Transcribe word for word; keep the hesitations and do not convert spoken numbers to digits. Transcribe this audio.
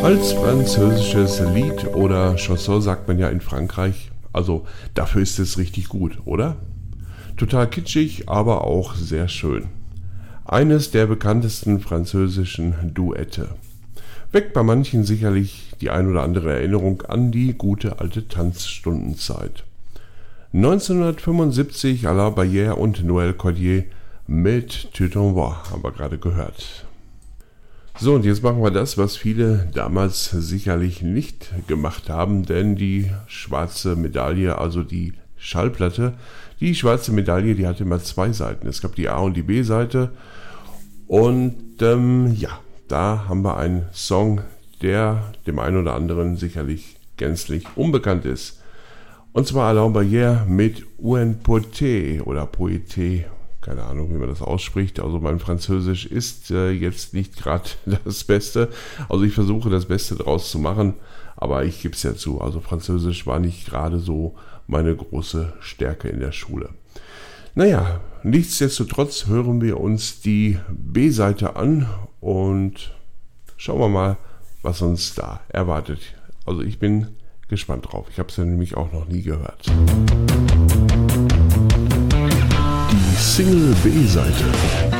Als französisches Lied oder Chanson sagt man ja in Frankreich, also dafür ist es richtig gut, oder? Total kitschig, aber auch sehr schön. Eines der bekanntesten französischen Duette. Weckt bei manchen sicherlich die ein oder andere Erinnerung an die gute alte Tanzstundenzeit. neunzehnhundertfünfundsiebzig Alain Ballière und Noël Cordier mit Tu t'envoies haben wir gerade gehört. So, und jetzt machen wir das, was viele damals sicherlich nicht gemacht haben, denn die schwarze Medaille, also die Schallplatte, die schwarze Medaille, die hatte immer zwei Seiten. Es gab die A- und die B-Seite und ähm, ja, da haben wir einen Song, der dem einen oder anderen sicherlich gänzlich unbekannt ist. Und zwar Alain Ballière mit Un Poté oder Poété, keine Ahnung, wie man das ausspricht. Also mein Französisch ist äh, jetzt nicht gerade das Beste. Also ich versuche das Beste draus zu machen, aber ich gebe es ja zu. Also Französisch war nicht gerade so meine große Stärke in der Schule. Naja, nichtsdestotrotz hören wir uns die B-Seite an und schauen wir mal, was uns da erwartet. Also ich bin gespannt drauf. Ich habe es ja nämlich auch noch nie gehört. Die Single B-Seite.